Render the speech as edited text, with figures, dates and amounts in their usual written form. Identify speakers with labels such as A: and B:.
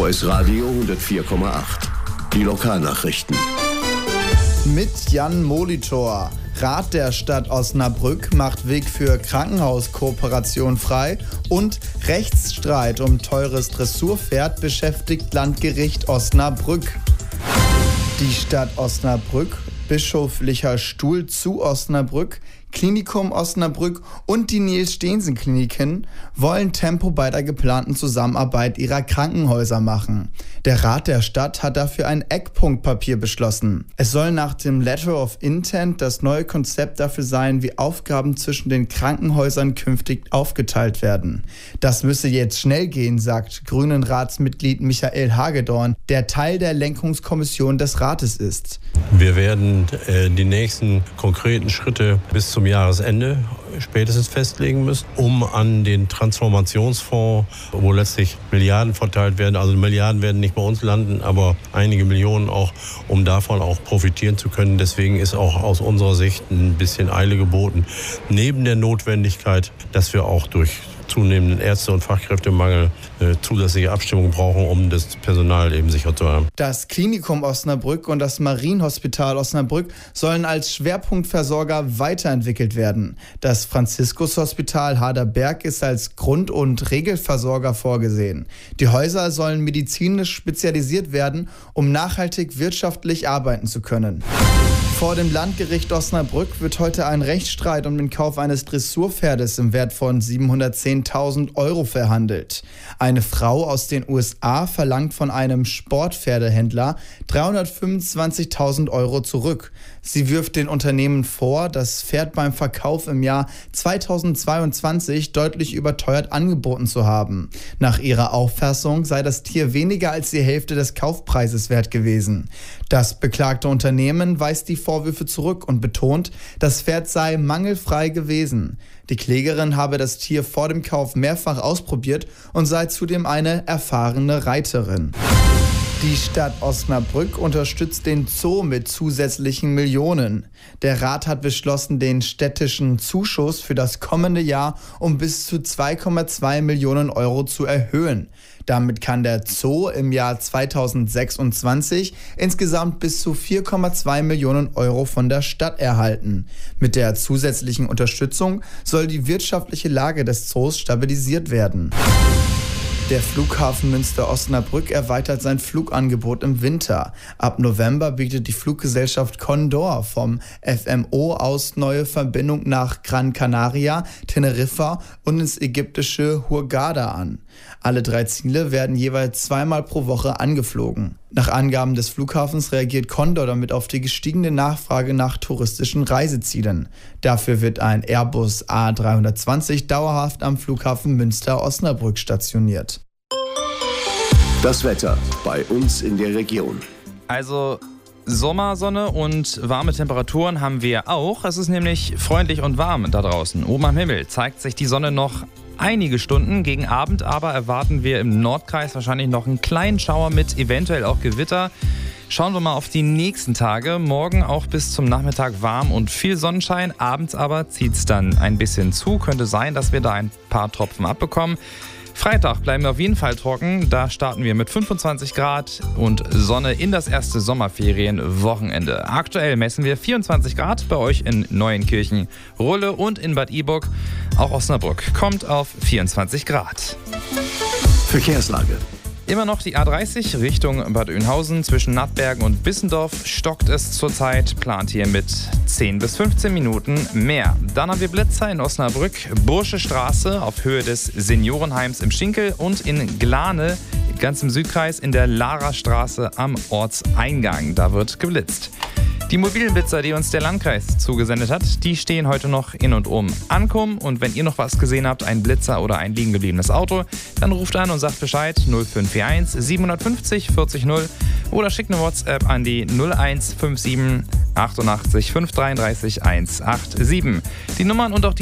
A: Voice Radio 104,8. Die Lokalnachrichten.
B: Mit Jan Molitor. Rat der Stadt Osnabrück macht Weg für Krankenhauskooperation frei und Rechtsstreit um teures Dressurpferd beschäftigt Landgericht Osnabrück. Die Stadt Osnabrück, Bischoflicher Stuhl zu Osnabrück, Klinikum Osnabrück und die Niels-Steensen-Kliniken wollen Tempo bei der geplanten Zusammenarbeit ihrer Krankenhäuser machen. Der Rat der Stadt hat dafür ein Eckpunktpapier beschlossen. Es soll nach dem Letter of Intent das neue Konzept dafür sein, wie Aufgaben zwischen den Krankenhäusern künftig aufgeteilt werden. Das müsse jetzt schnell gehen, sagt Grünen-Ratsmitglied Michael Hagedorn, der Teil der Lenkungskommission des Rates ist.
C: Wir werden die nächsten konkreten Schritte bis zum Jahresende spätestens festlegen müssen, um an den Transformationsfonds, wo letztlich Milliarden verteilt werden, also Milliarden werden nicht bei uns landen, aber einige Millionen auch, um davon auch profitieren zu können. Deswegen ist auch aus unserer Sicht ein bisschen Eile geboten. Neben der Notwendigkeit, dass wir auch durch zunehmenden Ärzte- und Fachkräftemangel zusätzliche Abstimmung brauchen, um das Personal eben sicher zu haben.
B: Das Klinikum Osnabrück und das Marienhospital Osnabrück sollen als Schwerpunktversorger weiterentwickelt werden. Das Franziskus-Hospital Harderberg ist als Grund- und Regelversorger vorgesehen. Die Häuser sollen medizinisch spezialisiert werden, um nachhaltig wirtschaftlich arbeiten zu können. Vor dem Landgericht Osnabrück wird heute ein Rechtsstreit um den Kauf eines Dressurpferdes im Wert von 710.000 € verhandelt. Eine Frau aus den USA verlangt von einem Sportpferdehändler 325.000 € zurück. Sie wirft den Unternehmen vor, das Pferd beim Verkauf im Jahr 2022 deutlich überteuert angeboten zu haben. Nach ihrer Auffassung sei das Tier weniger als die Hälfte des Kaufpreises wert gewesen. Das beklagte Unternehmen weist die Vorwürfe zurück und betont, das Pferd sei mangelfrei gewesen. Die Klägerin habe das Tier vor dem Kauf mehrfach ausprobiert und sei zudem eine erfahrene Reiterin. Die Stadt Osnabrück unterstützt den Zoo mit zusätzlichen Millionen. Der Rat hat beschlossen, den städtischen Zuschuss für das kommende Jahr um bis zu 2,2 Millionen € zu erhöhen. Damit kann der Zoo im Jahr 2026 insgesamt bis zu 4,2 Millionen € von der Stadt erhalten. Mit der zusätzlichen Unterstützung soll die wirtschaftliche Lage des Zoos stabilisiert werden. Der Flughafen Münster-Osnabrück erweitert sein Flugangebot im Winter. Ab November bietet die Fluggesellschaft Condor vom FMO aus neue Verbindungen nach Gran Canaria, Teneriffa und ins ägyptische Hurghada an. Alle 3 Ziele werden jeweils 2-mal pro Woche angeflogen. Nach Angaben des Flughafens reagiert Condor damit auf die gestiegene Nachfrage nach touristischen Reisezielen. Dafür wird ein Airbus A320 dauerhaft am Flughafen Münster-Osnabrück stationiert.
A: Das Wetter bei uns in der Region.
D: Also Sommersonne und warme Temperaturen haben wir auch. Es ist nämlich freundlich und warm da draußen. Oben am Himmel zeigt sich die Sonne noch einige Stunden. Gegen Abend aber erwarten wir im Nordkreis wahrscheinlich noch einen kleinen Schauer mit eventuell auch Gewitter. Schauen wir mal auf die nächsten Tage. Morgen auch bis zum Nachmittag warm und viel Sonnenschein. Abends aber zieht es dann ein bisschen zu. Könnte sein, dass wir da ein paar Tropfen abbekommen. Freitag bleiben wir auf jeden Fall trocken. Da starten wir mit 25 Grad und Sonne in das erste Sommerferienwochenende. Aktuell messen wir 24 Grad bei euch in Neuenkirchen, Rulle und in Bad Iburg. Auch Osnabrück kommt auf 24 Grad.
A: Verkehrslage.
D: Immer noch die A30 Richtung Bad Oeynhausen zwischen Nattbergen und Bissendorf stockt es zurzeit, plant hier mit 10 bis 15 Minuten mehr. Dann haben wir Blitzer in Osnabrück, Bursche Straße auf Höhe des Seniorenheims im Schinkel und in Glane, ganz im Südkreis, in der Lara-Straße am Ortseingang. Da wird geblitzt. Die mobilen Blitzer, die uns der Landkreis zugesendet hat, die stehen heute noch in und um Ankum. Und wenn ihr noch was gesehen habt, ein Blitzer oder ein liegen gebliebenes Auto, dann ruft an und sagt Bescheid 0541 750 40 0 oder schickt eine WhatsApp an die 0157 88 533 187. Die Nummern und auch die